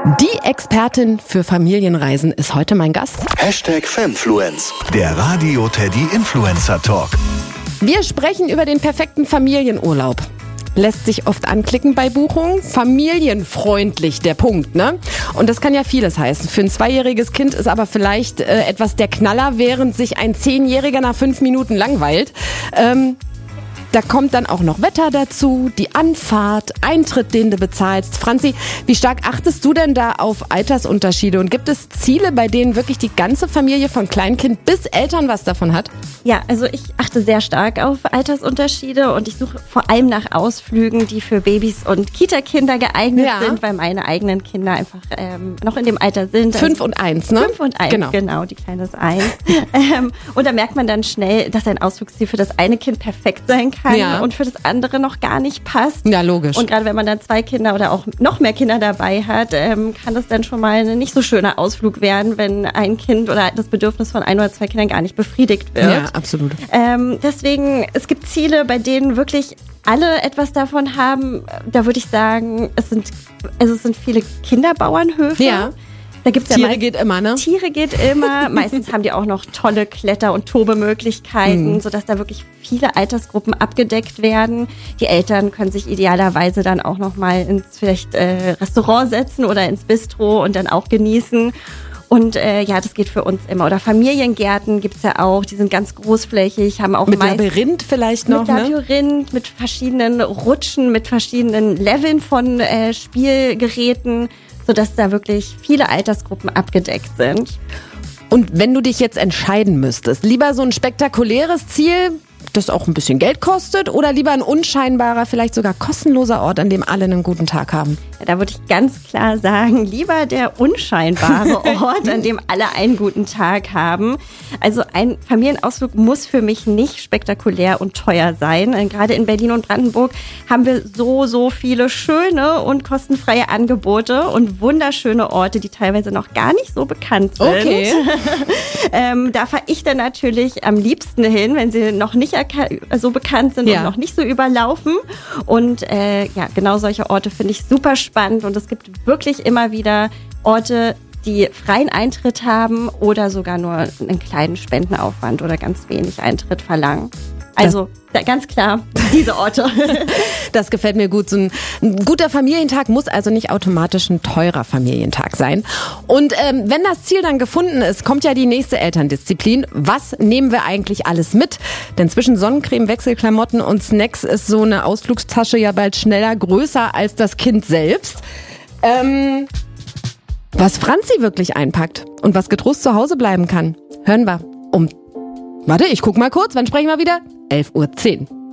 Die Expertin für Familienreisen ist heute mein Gast. #Femfluence, der Radio Teddy Influencer Talk. Wir sprechen über den perfekten Familienurlaub. Lässt sich oft anklicken bei Buchungen. Familienfreundlich, der Punkt, ne? Und das kann ja vieles heißen. Für ein 2-jähriges Kind ist aber vielleicht etwas der Knaller, während sich ein 10-Jähriger nach 5 Minuten langweilt. Da kommt dann auch noch Wetter dazu, die Anfahrt, Eintritt, den du bezahlst. Franzi, wie stark achtest du denn da auf Altersunterschiede? Und gibt es Ziele, bei denen wirklich die ganze Familie von Kleinkind bis Eltern was davon hat? Ja, also ich achte sehr stark auf Altersunterschiede und ich suche vor allem nach Ausflügen, die für Babys und Kita-Kinder geeignet sind, weil meine eigenen Kinder einfach noch in dem Alter sind. 5 und 1, ne? 5 und 1, genau, die Kleine ist 1. Und da merkt man dann schnell, dass ein Ausflugsziel für das eine Kind perfekt sein kann. Und für das andere noch gar nicht passt. Ja, logisch. Und gerade wenn man dann 2 Kinder oder auch noch mehr Kinder dabei hat, kann das dann schon mal ein nicht so schöner Ausflug werden, wenn ein Kind oder das Bedürfnis von 1 oder 2 Kindern gar nicht befriedigt wird. Ja, absolut. Deswegen, es gibt Ziele, bei denen wirklich alle etwas davon haben. Da würde ich sagen, es sind viele Kinderbauernhöfe. Ja. Da gibt's Tiere geht immer, ne? Tiere geht immer. Meistens haben die auch noch tolle Kletter- und Tobemöglichkeiten, sodass da wirklich viele Altersgruppen abgedeckt werden. Die Eltern können sich idealerweise dann auch noch mal ins vielleicht Restaurant setzen oder ins Bistro und dann auch genießen. Und das geht für uns immer. Oder Familiengärten gibt's ja auch, die sind ganz großflächig, haben auch mit Labyrinth vielleicht noch, mit Labyrinth, mit verschiedenen Rutschen, mit verschiedenen Leveln von Spielgeräten, sodass da wirklich viele Altersgruppen abgedeckt sind. Und wenn du dich jetzt entscheiden müsstest, lieber so ein spektakuläres Ziel, das auch ein bisschen Geld kostet, oder lieber ein unscheinbarer, vielleicht sogar kostenloser Ort, an dem alle einen guten Tag haben? Ja, da würde ich ganz klar sagen, lieber der unscheinbare Ort, an dem alle einen guten Tag haben. Also ein Familienausflug muss für mich nicht spektakulär und teuer sein. Gerade in Berlin und Brandenburg haben wir so viele schöne und kostenfreie Angebote und wunderschöne Orte, die teilweise noch gar nicht so bekannt sind. Okay. Da fahre ich dann natürlich am liebsten hin, wenn sie noch nicht so bekannt sind und noch nicht so überlaufen. Und genau solche Orte finde ich super spannend. Und es gibt wirklich immer wieder Orte, die freien Eintritt haben oder sogar nur einen kleinen Spendenaufwand oder ganz wenig Eintritt verlangen. Also ganz klar, diese Orte. Das gefällt mir gut. So ein guter Familientag muss also nicht automatisch ein teurer Familientag sein. Und wenn das Ziel dann gefunden ist, kommt ja die nächste Elterndisziplin. Was nehmen wir eigentlich alles mit? Denn zwischen Sonnencreme, Wechselklamotten und Snacks ist so eine Ausflugstasche ja bald schneller größer als das Kind selbst. Was Franzi wirklich einpackt und was getrost zu Hause bleiben kann, hören wir Warte, ich guck mal kurz, wann sprechen wir wieder? 11:10 Uhr.